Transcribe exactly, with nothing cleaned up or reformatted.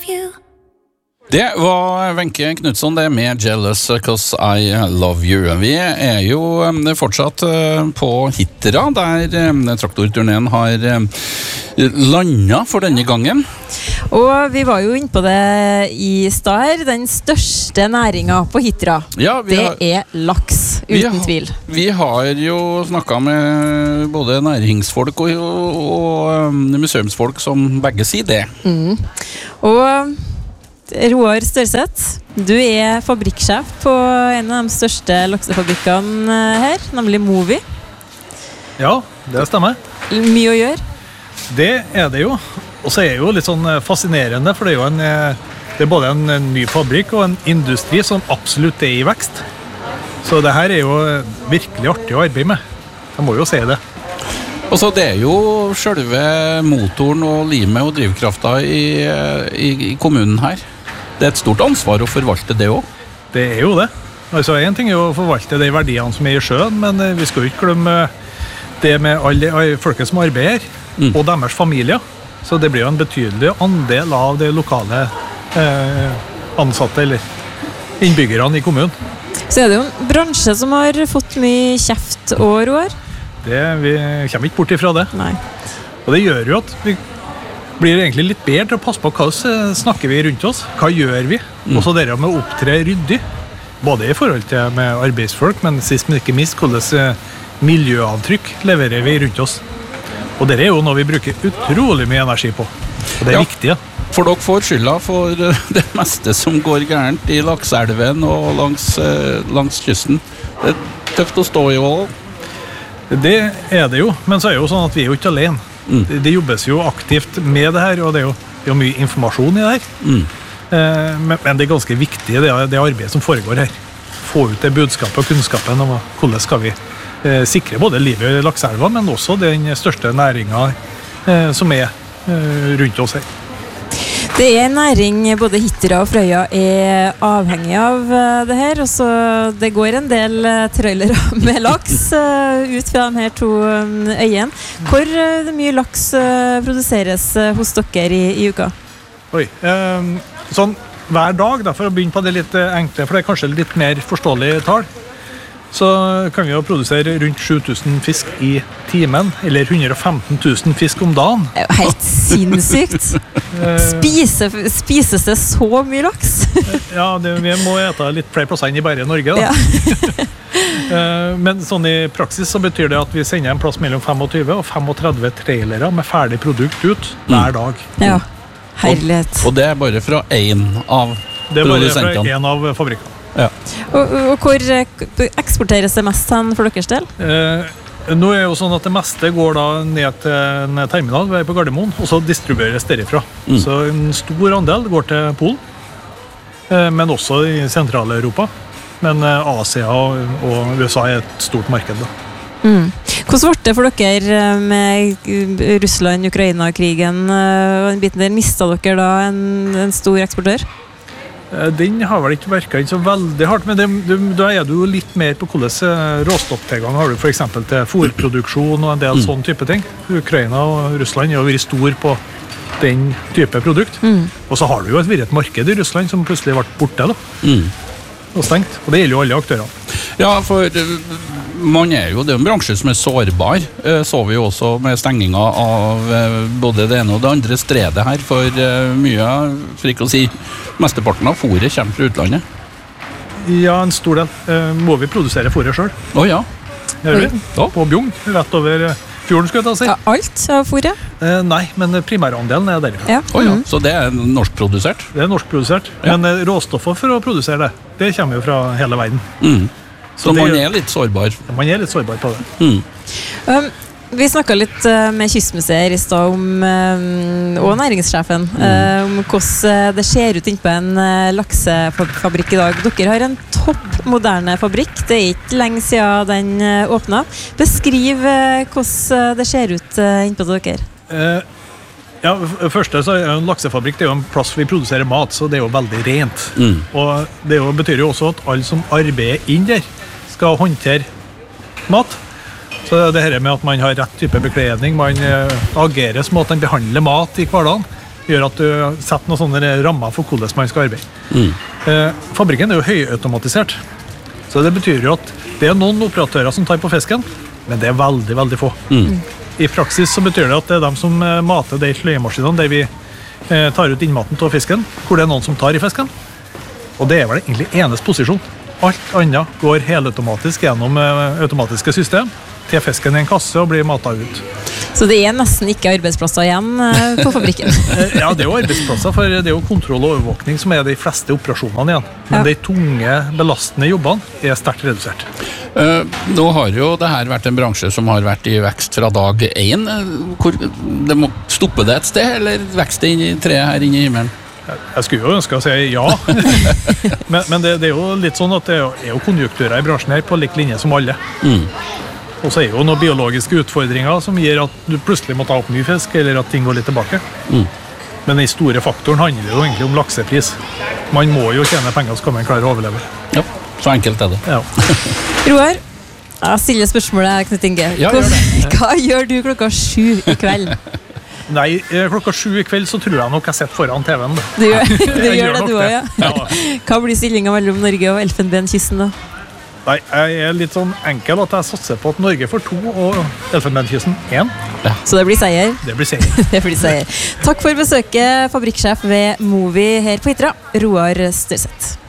love you. Det var Wenche Knudsen det med Jealous Cause I Love You. Vi er jo fortsatt på Hitra, der traktorturneen har landet for denne gangen. Og vi var jo inne på det i stad, den største næringen på Hitra, ja, det har, er laks, uten vi har, tvil. Vi har jo snakket med både næringsfolk og, og, og museumsfolk som begge sier det. Mm. Og Roar Størseth, du er fabrikksjef på en av de største laksefabrikkene her, nemlig Movi. Ja, det stemmer. Mye å gjøre. Det er det jo. Og så er det jo litt sånn fascinerende, for det er jo en, det er både en ny fabrikk og en industri som absolutt er i vekst. Så det her er jo virkelig artig å arbeide med. Jeg må jo si det. Og så det er jo selve motoren og limet og drivkrafta i, i, i kommunen her. Det er et stort ansvar å forvalte det også. Det er jo det. Altså, en ting er jo å forvalte de verdiene som er i sjøen, men vi skal jo ikke glemme det med alle folket som arbeider her, mm. og deres familier. Så det blir jo en betydelig andel av de lokale eh, ansatte eller innbyggerne i kommunen. Så er det jo en bransje som har fått mye kjeft og Roar. Det, vi kommer ikke bort ifra det. Nei. Og det gjør jo at vi blir egentlig litt bedre til å passe på hva snakker vi rundt oss, hva gjør vi, mm. og så det med å opptre ryddig, både i forhold til med arbeidsfolk, men sist men ikke minst hvordan miljøavtrykk leverer vi rundt oss. Og det er jo noe vi bruker utrolig mye energi på, og det er ja. viktig. Ja. For dere får skylda for det meste som går gærent i Lakseelven og langs, langs kysten. Det er tøft å stå i også. Det er det jo, men så er det jo sånn at vi er jo ikke alene. Mm. Det, det jobbes jo aktivt med det her, og det er jo, det er jo mye informasjon i det her. Mm. Eh, men, men det er ganske viktig, det, det arbeidet som foregår her. Få ut det budskapet og kunnskapen om hvordan skal vi eh, sikre både livet i Lakseelva, men også den største næringen eh, som er eh, rundt oss her. Det er en næring, både Hitra og Frøya er avhengig av det her, og så det går en del trailere med laks ut fra de her to øyene. Hvor mye laks produseres hos dere i, i uka? Oi, eh, sånn hver dag, da, for å begynne på det litt enkle, for det er kanskje litt mer forståelig tall, så kan vi jo produsere rundt sju tusen fisk i timen, eller hundre og femten tusen fisk om dagen. Det er jo helt sinnssykt. Spise, spises det så mye laks? Ja, det, vi må ete litt flere prosent i bare Norge, da. Ja. Men sånn i praksis så betyr det at vi sender en plass mellom tjuefem og trettifem trailere med ferdig produkt ut hver dag. Ja, herlighet. Og, og det er bare fra en av produsentene? Det er bare fra en av fabrikkene. Ja. Og, og hvor eksporteres det mest hen for deres del? Eh, nå er jo sånn at det meste går da ned til en terminal på Gardermoen, og så distribueres derifra. Mm. Så en stor andel går til Polen, eh, men også i Sentral-Europa. Men eh, Asia og, og U S A er et stort marked da. Mm. Hvordan ble det for dere med Russland-Ukraina-krigen og en biten der? Mistet dere da en, en stor eksportør? Den har vel ikke virket inn så veldig hardt, men det, du, da er du jo litt mer på hvordan råstofftilgang har du for eksempel til fôrproduksjon og en del mm. sånne type ting. Ukraina og Russland har vært stor på den type produkt. Mm. Og så har du jo et virret marked i Russland som plutselig ble borte da. Mm. Og stengt. Og det gjelder jo alle aktørene. Ja, for man er jo, det er en bransje som er sårbar. Så vi jo også med stenginga av både det ene og det andre stredet her, for mye, for ikke å si mesteparten av fôret kommer fra utlandet. Ja, en stor del. Må vi produsere fôret selv? Å ja. Gjør vi? Ja. På Bjugn, rett over fjorden, skal jeg ta si. Ja, alt av fôret? Eh, nei, men primærandelen er der. Ja. Oh, ja. Så det er norskprodusert? Det er norskprodusert, ja. Men råstoffer for å produsere det, det kommer jo fra hele verden. Mm. Så, Så man er litt sårbar? Man er litt sårbar på det. Mm. Um, vi snakket litt uh, med Kystmuseet i stad om, uh, og næringssjefen, mm. uh, om hvordan det ser ut inne på en uh, laksefabrikk i dag. Dere har en topp moderne fabrikk, det er ikke lenge siden den uh, åpnet. Beskriv uh, hvordan det ser ut uh, inne på dere. Uh, ja, første så er en laksefabrikk, det er jo en plass vi produserer mat, så det er jo veldig rent. Mm. Og det jo, betyr jo også at alle som arbeider inn der skal håndtere mat. Så det her med at man har rett type bekledning, man uh, agerer som at man behandler mat i hverdagen, gjør at du setter noen sånne rammer for hvordan man skal arbeide. Mm. Eh, fabrikken er jo høyautomatisert, så det betyr jo at det er noen operatører som tar på fisken, men det er veldig, veldig få. Mm. I praksis så betyr det at det er de som eh, mater de sløyemaskinene der vi eh, tar ut innmaten til fisken, hvor det er noen som tar i fisken. Og det er vel egentlig eneste posisjon. Alt annet går helautomatisk gjennom eh, automatiske system til fisken i en kasse og blir matet ut. Så det er nesten ikke arbeidsplasser igjen eh, på fabrikken? Eh, ja, det er jo arbeidsplasser, for det er jo kontroll og overvåkning som er de fleste operasjonene igjen. Men Ja. de tunge, belastende jobbene er sterkt redusert. Uh, nå har jo det her vært en bransje som har vært i vekst fra dag én. Uh, hvor, det må stoppe det et sted, eller vekst det inn i treet her inne i himmelen? Jeg skulle jo ønske å si ja, men, men det, det er jo litt sånn at det er jo, er jo konjunkturer i bransjen her på lik linje som alle. Mm. Og så er det jo noen biologiske utfordringer som gjør at du plutselig må ta opp ny fisk, eller at ting går litt tilbake. Mm. Men den store faktoren handler jo egentlig om laksepris. Man må jo tjene penger, så kan man klare å overleve. Ja, så enkelt er det. Ja. Roar, jeg stiller spørsmålet, Knut Inge. Ja, gjør det. Hva gjør du klokka sju i kveld? Nei, eh, klokka sju i kveld så tror jeg nok jeg sitter foran T V-en. Du gjør, du Jeg gjør det, nok du òg, ja. Ja. Hva blir stillinga mellom Norge og Elfenbenskysten, da? Nei, jeg er litt sånn enkel at jeg satser på at Norge får to og Elfenbenskysten én. Så det blir seier? Det blir seier. Det blir seier. Takk for besøket, fabrikksjef ved Movi her på Hitra, Roar Størseth.